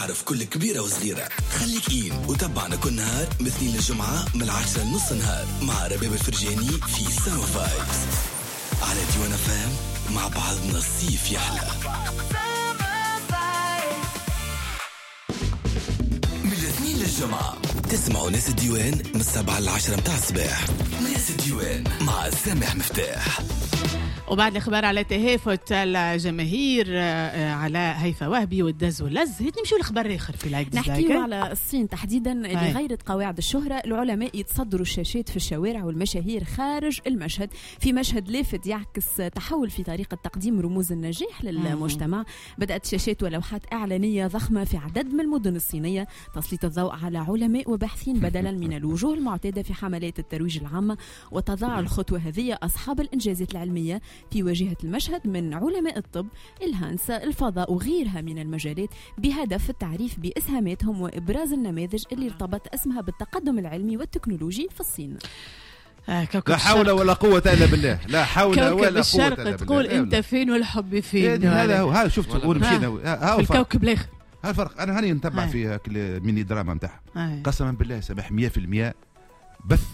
تعرف كل كبيرة وصغيرة. خليك إين وتابعنا كل نهار من الاثنين للجمعة من 10 لنص نهار مع رباب الفرجاني في سما فايبس على ديوان فام. مع بعضنا الصيف يحلى. من الاثنين للجمعة تسمعوا ناس الديوان من 7 ل 10 متاع الصباح. ناس الديوان مع سامح مفتاح. وبعد الأخبار على تهافت الجماهير على هيفا وهبي والدز واللز، نمشيو الأخبار آخر في العيد. نحكيو على الصين تحديدا لغير قواعد الشهرة. العلماء يتصدروا الشاشات في الشوارع والمشاهير خارج المشهد في مشهد لافت يعكس تحول في طريقة تقديم رموز النجاح للمجتمع. بدأت شاشات ولوحات إعلانية ضخمة في عدد من المدن الصينية تسليط الضوء على علماء وباحثين بدلا من الوجوه المعتادة في حملات الترويج العامة، وتضع الخطوة هذه أصحاب الإنجازات العلمية في واجهة المشهد من علماء الطب، الهندسة، الفضاء وغيرها من المجالات بهدف التعريف بإسهاماتهم وإبراز النماذج اللي ارتبط اسمها بالتقدم العلمي والتكنولوجي في الصين. لا حول ولا قوة إلا بالله. لا حول ولا قوة إلا بالله. الشرق تقول أنت فين والحب فين. هذا هو. ها شفت ورمشينا في الكوكب الآخر. ها الفرق. أنا هاني نتبع في الميني دراما متاعها. قسما بالله سامح 100% بث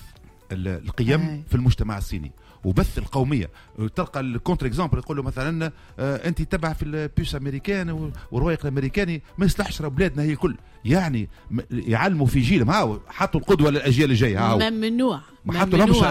القيم في المجتمع الصيني وبث القوميه. تلقى الكونتر اكزامبل يقول له مثلا انت تبع في البيوس امريكان والروايق الامريكاني ما يصلحش بلادنا هي الكل، يعني يعلموا في جيلهم حطوا القدوه للاجيال الجايه. ممنوع ما حطوا لهمش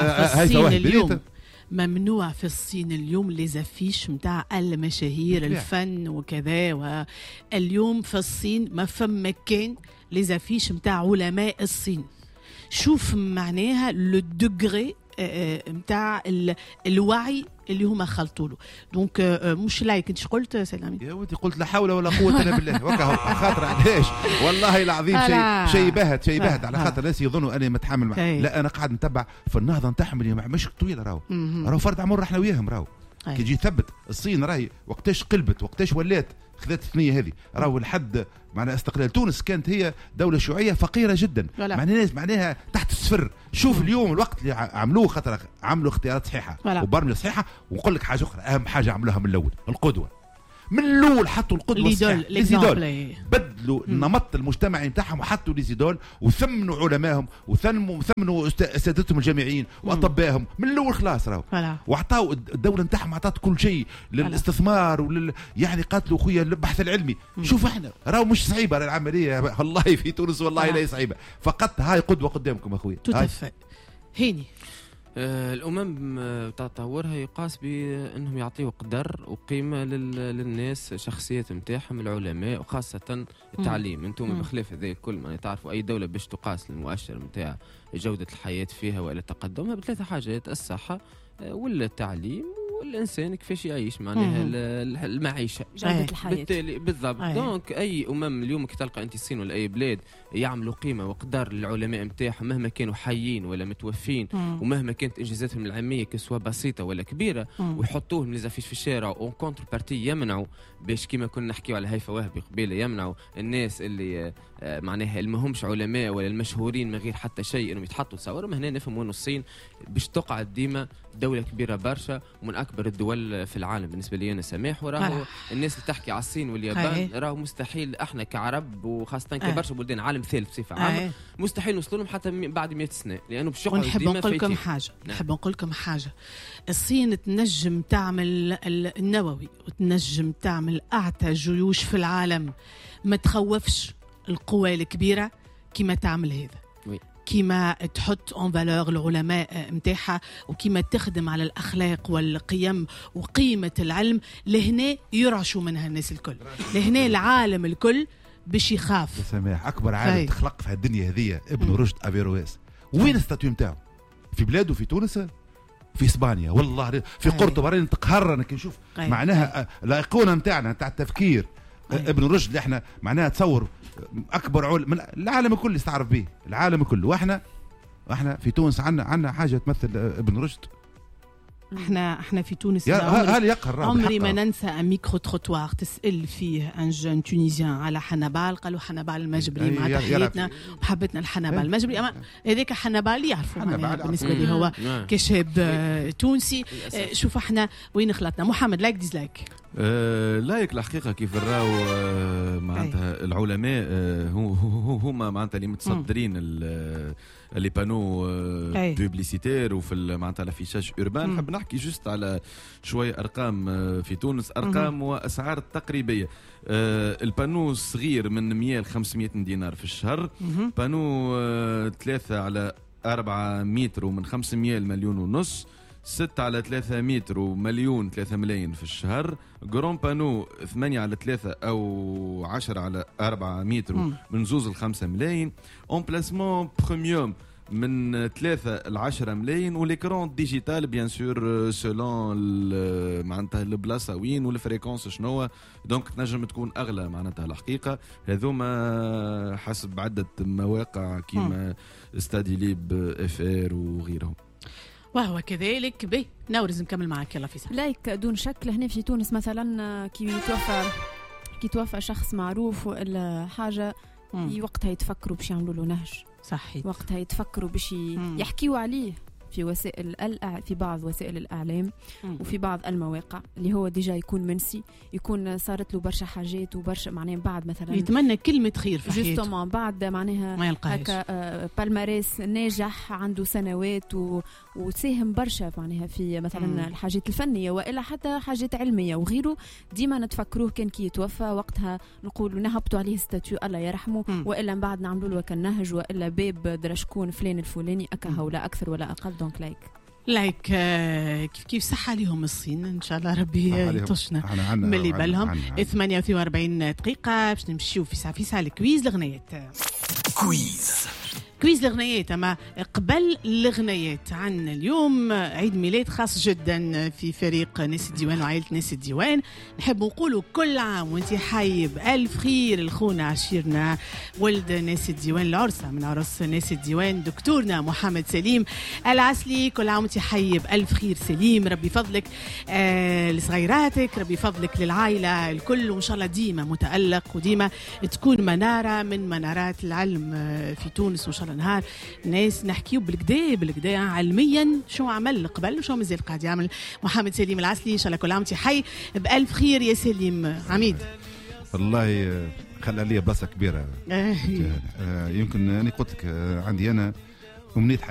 هاي ممنوع في الصين اليوم لزفيش متاع المشاهير الفن وكذا. واليوم في الصين ما فما كان لزفيش متاع علماء الصين. شوف معناها لو دوغري متاع الوعي اللي هما خلطوا له. دونك مش لايك انت قلت سلامي يا ودي، قلت لا حول ولا قوه الا بالله. وكا خاطر علاش والله العظيم شيء باهت على خاطر الناس يظنوا انا متحامل معه. لا انا قاعد نتبع في النهضه نتاعهم اللي مش طويله. راهو فرد عمر احنا وياهم. راهو كي يجي يثبت الصين راهي وقتاش قلبت وقتاش ولات خذت الثنيه هذه. راهو لحد معناها استقلال تونس كانت هي دولة شيوعية فقيرة جدا. معناها تحت الصفر. شوف اليوم الوقت اللي عملوه، خاطر عملوا اختيارات صحيحة وبرمجة صحيحة. ونقول لك حاجة أخرى، أهم حاجة عملوها من الأول القدوة. من الأول حطوا القدوة ليزيدول، بدلوا النمط المجتمعي نتاعهم وحطوا ليزيدول وثمنوا علمائهم وثمنوا أساتذتهم الجامعيين وأطبائهم من الأول. خلاص راهو وعطاوا الدولة نتاعهم، عطات كل شيء للاستثمار يعني قاتلوا خويا البحث العلمي. شوف احنا راهو مش صعيبة العملية والله في تونس والله لا صعيبة. فقط هاي قدوة قدامكم أخويا. تتفق هيني الأمم تطورها يقاس بأنهم يعطيوا قدر وقيمة للناس، شخصيات متاعهم العلماء وخاصة التعليم. انتم بخلاف هذا الكل ما تعرفوا أي دولة باش تقاس المؤشر متاع جودة الحياة فيها وإلى تقدمها بثلاثة حاجات: الصحة والتعليم والإنسان كيفاش يعيش معناها المعيشة جودة الحياة. بالتالي بالضبط. دونك أي اليوم كي تلقى أنت الصين ولا أي بلاد يعملوا قيمة وقدر للعلماء متاعهم مهما كانوا حيين ولا متوفين ومهما كانت إنجازاتهم العلمية كسوا بسيطة ولا كبيرة ويحطوهم لزافيش في الشارع أو كونتر بارتي يمنعوا باش كيما كنا نحكيو على هيفا وهبي قبيلة يمنعوا الناس اللي معناها اللي ماهمش علماء ولا المشهورين من غير حتى شيء انهم يتحطوا تصورهم. هنا نفهم وين الصين باش تقعد ديما دولة كبيرة برشا ومن أكبر الدول في العالم بالنسبة لي أنا سماح. وراه الناس اللي تحكي على الصين واليابان راه مستحيل احنا كعرب وخاصة كبرشا بلدان عالم ثالث بصفة عامة مستحيل نوصلوا لهم حتى بعد 100 سنة لأنه باش يقعدوا ديما. نحب نقول لكم حاجة. الصين تنجم تعمل النووي وتنجم تعمل أعتى جيوش في العالم، ما تخوفش القوى الكبيرة كما تعمل هذا. كيما تحط اون فالور العلماء متاعها وكيما تخدم على الاخلاق والقيم وقيمه العلم. لهنا يرعشوا منها الناس الكل، لهنا العالم الكل باش يخاف. سماح اكبر عالم تخلق في الدنيا هذه ابن رشد افيرويس. وين الستاتيو نتاعو؟ في بلاده في تونس، في اسبانيا، والله في قرطبه راني نتقهر انا كي نشوف معناها الايقونه نتاعنا نتاع التفكير. ابن رشد اللي احنا معناها تصور اكبر علم العالم الكل يستعرف به العالم الكل. واحنا في تونس عندنا حاجه تمثل ابن رشد. احنا في تونس عمري ما ننسى ميكرو تروتوار تسال فيه ان جون تونيزيان على حنبال، قالوا حنبال المجبري مع تحياتنا وحبتنا الحنبال المجبري. اما هذاك حنبال يعرفوا بالنسبه لي هو كشاب تونسي. شوف احنا وين خلطنا. محمد لايك ديزلايك؟ لايك الحقيقه كيف نراو معناتها العلماء هما معناتها اللي متصدرين لي بانو بوبليسيتير وفي معناتها لافيشاج اوربان. نحب نحكي جوست على شويه ارقام في تونس، ارقام واسعار تقريبيه. البانو الصغير من 100 ل 500 دينار في الشهر، بانو 3 على 4 متر ومن 500 لمليون ونص، 6 على 3 متر ومليون 3 ملايين في الشهر، جرون بانو 8 على 3 أو 10 على 4 متر من 2 ل 5 ملايين، اون بلاسمون بريميوم من 3 ل 10 ملايين، وليكرون ديجيتال بيان سور سولون معناتها البلاصه وين والفريكونس شنو، دونك تنجم تكون اغلى معناتها الحقيقه. هذوما حسب عده مواقع كيما ستادي ليب اف ار وغيرهم. وهو كذلك. بي نورز نكمل معك. يلا فيصل. لايك دون شك لهنا في تونس مثلا كي توفى شخص معروف ولا حاجه وقتها يتفكروا باش يعملوا له نهج. صحيح. وقتها يتفكروا باش يحكيوا عليه في بعض وسائل الإعلام وفي بعض المواقع اللي هو ديجا يكون منسي، يكون صارت له برشا حاجات وبرشا معناها بعد مثلا يتمنى كلمة خير في حياته جوستومون بعد معناها هكا بالماريس ناجح عنده سنوات وساهم برشا معناها في مثلا الحاجات الفنية وإلا حتى حاجات علمية وغيره. ديما نتفكروه كان كي يتوفى وقتها نقولوا نهبطوا عليه ستاتيو الله يرحمه، وإلا من بعد نعملوا له كالنهج وإلا باب درشكون فلان الفلاني أكا ولا أكثر ولا أقل. دونك لايك كيف صح عليهم الصين ان شاء الله ربي يطشنا من اللي بالهم. 48 دقيقه باش نمشيو في ساعه الكويز الغنيات. كويز الغنيات. أما قبل الغنيات عن اليوم عيد ميلاد خاص جدا في فريق ناس الديوان وعائلة ناس الديوان. نحب نقولوا كل عام وانت حي بألف خير لخونا عشيرنا ولد ناس الديوان، العرسة من عرس ناس الديوان دكتورنا محمد سليم العسلي. كل عام وانت حي بألف خير سليم. ربي فضلك لصغيراتك، ربي فضلك للعائلة الكل، وإن شاء الله ديما متألق وديما تكون منارة من منارات العلم في تونس. وإن شاء الله نهار ناس نحكيو بالكدا علميا شو عمل قبل وشو مازال قاعد يعمل محمد سليم العسلي. ان شاء الله كل عام حي بألف خير يا سليم. عميد والله خلى لي بلاصه كبيره. يمكن انا قلت لك عندي انا امنيه